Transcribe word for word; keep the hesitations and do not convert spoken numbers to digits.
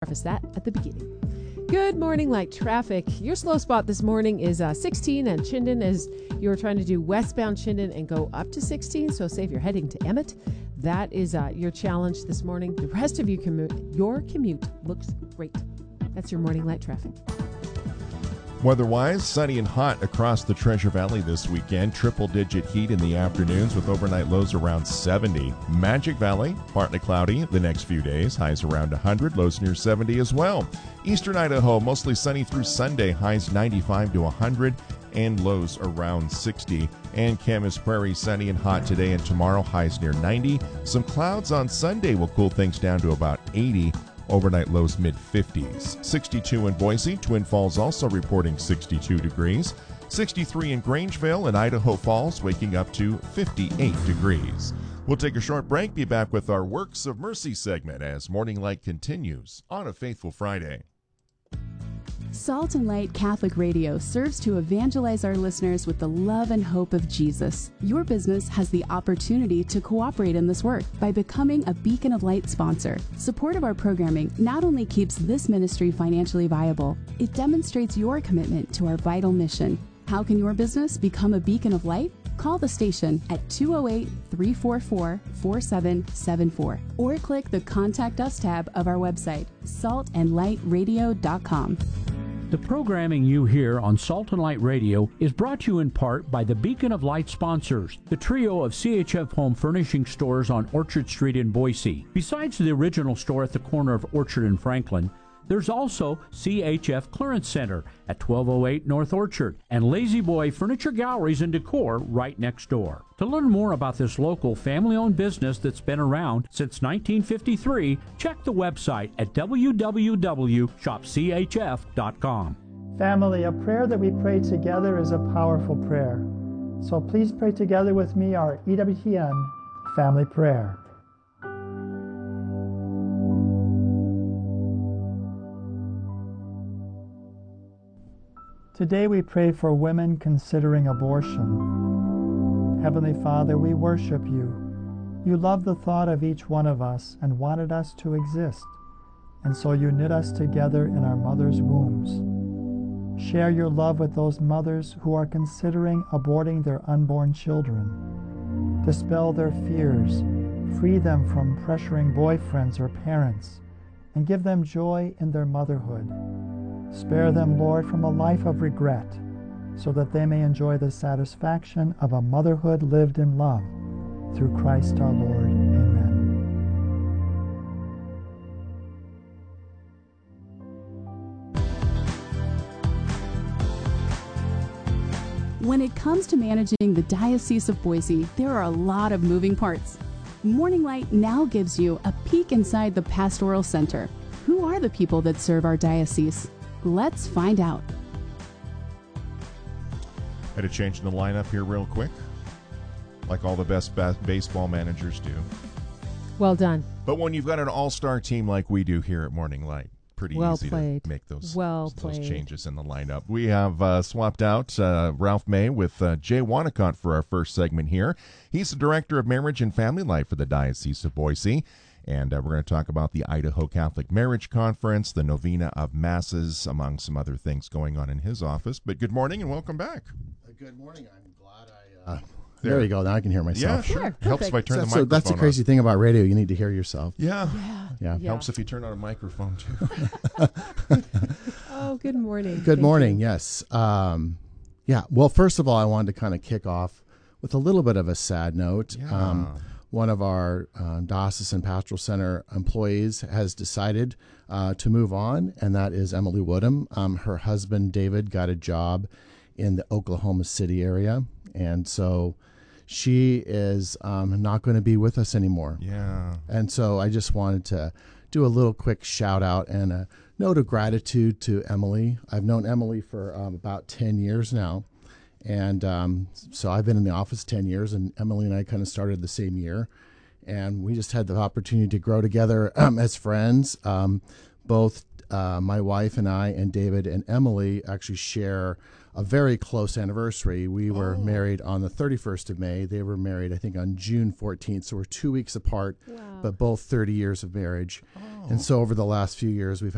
preface that at the beginning. Good morning, light traffic. Your slow spot this morning is uh, sixteen and Chinden as you're trying to do westbound Chinden and go up to sixteen. So say if you're heading to Emmett, that is uh, your challenge this morning. The rest of your commute, your commute looks great. That's your morning light traffic. Weather-wise, sunny and hot across the Treasure Valley this weekend. Triple-digit heat in the afternoons with overnight lows around seventy. Magic Valley, partly cloudy the next few days. Highs around one hundred, lows near seventy as well. Eastern Idaho, mostly sunny through Sunday. Highs ninety-five to one hundred and lows around sixty. And Camas Prairie, sunny and hot today and tomorrow. Highs near ninety. Some clouds on Sunday will cool things down to about eighty. Overnight lows mid-fifties. sixty-two in Boise. Twin Falls also reporting sixty-two degrees. sixty-three in Grangeville and Idaho Falls, waking up to fifty-eight degrees. We'll take a short break, be back with our Works of Mercy segment as Morning Light continues on a Faithful Friday. Salt and Light Catholic Radio serves to evangelize our listeners with the love and hope of Jesus. Your business has the opportunity to cooperate in this work by becoming a Beacon of Light sponsor. Support of our programming not only keeps this ministry financially viable, it demonstrates your commitment to our vital mission. How can your business become a Beacon of Light? Call the station at two oh eight, three four four, four seven seven four or click the Contact Us tab of our website, salt and light radio dot com. The programming you hear on Salt and Light Radio is brought to you in part by the Beacon of Light sponsors, the trio of C H F Home Furnishing stores on Orchard Street in Boise. Besides the original store at the corner of Orchard and Franklin, there's also C H F Clearance Center at twelve oh eight North Orchard and Lazy Boy Furniture Galleries and Decor right next door. To learn more about this local family-owned business that's been around since nineteen fifty-three, check the website at w w w dot shop c h f dot com. Family, a prayer that we pray together is a powerful prayer. So please pray together with me our E W T N family prayer. Today we pray for women considering abortion. Heavenly Father, we worship you. You love the thought of each one of us and wanted us to exist, and so you knit us together in our mother's wombs. Share your love with those mothers who are considering aborting their unborn children. Dispel their fears, free them from pressuring boyfriends or parents, and give them joy in their motherhood. Spare them, Lord, from a life of regret, so that they may enjoy the satisfaction of a motherhood lived in love. Through Christ our Lord. Amen. When it comes to managing the Diocese of Boise, there are a lot of moving parts. Morning Light now gives you a peek inside the Pastoral Center. Who are the people that serve our diocese? Let's find out. Had a change in the lineup here real quick, like all the best ba- baseball managers do. Well done. But when you've got an all-star team like we do here at Morning Light, pretty well easy played. to make those, well those played. changes in the lineup. We have uh, swapped out uh, Ralph May with uh, Jay Wanacott for our first segment here. He's the Director of Marriage and Family Life for the Diocese of Boise. And uh, we're going to talk about the Idaho Catholic Marriage Conference, the Novena of Masses, among some other things going on in his office. But good morning and welcome back. Uh, good morning. I'm glad I... Uh, there. there we go. Now I can hear myself. Yeah, sure. Sure, Helps if I turn so, the so microphone that's the crazy on. thing about radio. You need to hear yourself. Yeah. Yeah. Yeah. Yeah. Helps if you turn on a microphone, too. Oh, good morning. Good Thank morning. you. Yes. Um, yeah. Well, first of all, I wanted to kind of kick off with a little bit of a sad note. Yeah. Um, one of our uh, Diocesan Pastoral Center employees has decided uh, to move on, and that is Emily Woodham. Um, her husband, David, got a job in the Oklahoma City area, and so she is um, not going to be with us anymore. Yeah. And so I just wanted to do a little quick shout out and a note of gratitude to Emily. I've known Emily for um, about ten years now. And um, so I've been in the office ten years, and Emily and I kind of started the same year. And we just had the opportunity to grow together um, as friends. Um, both uh, my wife and I and David and Emily actually share a very close anniversary. We were Oh. married on the thirty-first of May. They were married, I think, on June fourteenth. So we're two weeks apart, Wow. but both thirty years of marriage. Oh. And so over the last few years, we've